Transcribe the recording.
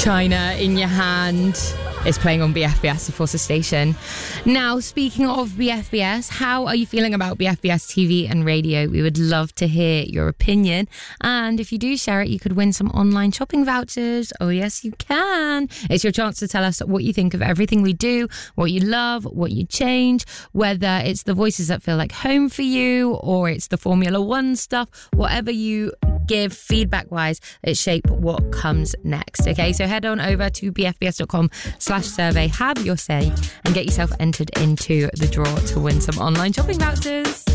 China in your hand. It's playing on BFBS, the Forces station. Now, speaking of BFBS, how are you feeling about BFBS TV and radio? We would love to hear your opinion. And if you do share it, you could win some online shopping vouchers. Oh, yes, you can. It's your chance to tell us what you think of everything we do, what you love, what you change, whether it's the voices that feel like home for you or it's the Formula One stuff, whatever you give feedback-wise, it shape what comes next. Okay, so head on over to bfbs.com/survey, have your say, and get yourself entered into the draw to win some online shopping vouchers.